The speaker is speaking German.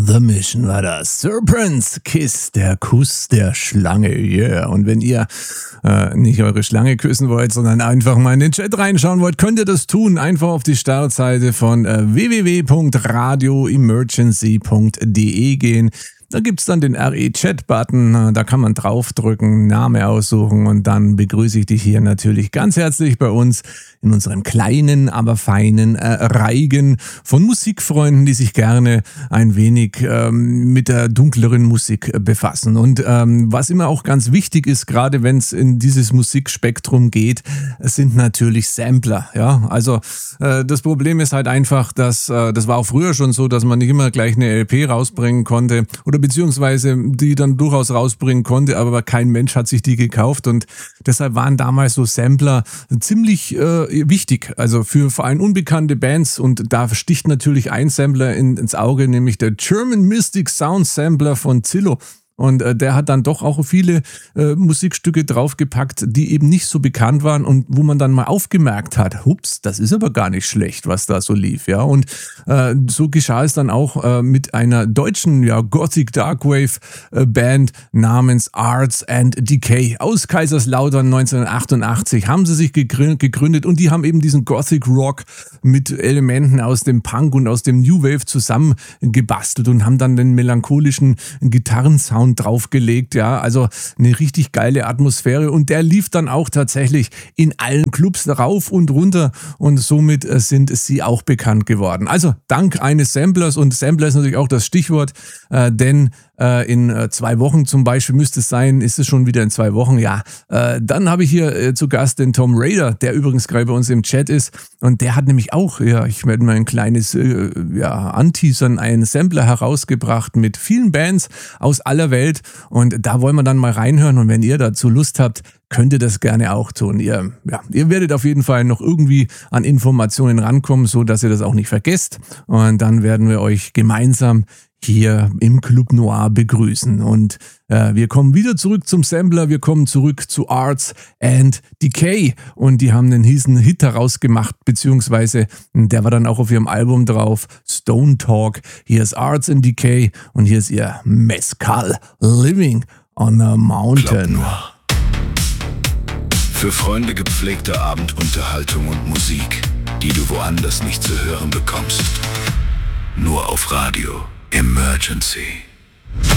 The Mission war das. Serpent's Kiss, der Kuss der Schlange. Yeah. Und wenn ihr nicht eure Schlange küssen wollt, sondern einfach mal in den Chat reinschauen wollt, könnt ihr das tun. Einfach auf die Startseite von www.radioemergency.de gehen. Da gibt's dann den RE-Chat-Button, da kann man draufdrücken, Name aussuchen und dann begrüße ich dich hier natürlich ganz herzlich bei uns in unserem kleinen, aber feinen Reigen von Musikfreunden, die sich gerne ein wenig mit der dunkleren Musik befassen. Und was immer auch ganz wichtig ist, gerade wenn es in dieses Musikspektrum geht, sind natürlich Sampler. Ja, also das Problem ist halt einfach, dass das war auch früher schon so, dass man nicht immer gleich eine LP rausbringen konnte oder beziehungsweise die dann durchaus rausbringen konnte, aber kein Mensch hat sich die gekauft und deshalb waren damals so Sampler ziemlich wichtig, also für vor allem unbekannte Bands und da sticht natürlich ein Sampler ins Auge, nämlich der German Mystic Sound Sampler von Zillow. Und der hat dann doch auch viele Musikstücke draufgepackt, die eben nicht so bekannt waren und wo man dann mal aufgemerkt hat, hups, das ist aber gar nicht schlecht, was da so lief, ja. Und so geschah es dann auch mit einer deutschen, ja, Gothic Darkwave Band namens Arts and Decay aus Kaiserslautern 1988 haben sie sich gegründet und die haben eben diesen Gothic Rock mit Elementen aus dem Punk und aus dem New Wave zusammen gebastelt und haben dann den melancholischen Gitarrensound draufgelegt, ja, also eine richtig geile Atmosphäre und der lief dann auch tatsächlich in allen Clubs rauf und runter und somit sind sie auch bekannt geworden. Also dank eines Samplers und Sampler ist natürlich auch das Stichwort, denn in 2 Wochen zum Beispiel müsste es sein, ist es schon wieder in 2 Wochen, ja, dann habe ich hier zu Gast den Tom Raider, der übrigens gerade bei uns im Chat ist und der hat nämlich auch, ja, ich werde mal ein kleines, anteasern, einen Sampler herausgebracht mit vielen Bands aus aller Welt und da wollen wir dann mal reinhören und wenn ihr dazu Lust habt, könnt ihr das gerne auch tun. Ihr werdet auf jeden Fall noch irgendwie an Informationen rankommen, so dass ihr das auch nicht vergesst und dann werden wir euch gemeinsam hier im Club Noir begrüßen. Und wir kommen wieder zurück zum Sampler, wir kommen zurück zu Arts and Decay und die haben einen Hit herausgemacht, beziehungsweise der war dann auch auf ihrem Album drauf, Stone Talk. Hier ist Arts and Decay und hier ist ihr Mescal, Living on a Mountain. Für Freunde gepflegte Abendunterhaltung und Musik, die du woanders nicht zu hören bekommst. Nur auf Radio Emergency.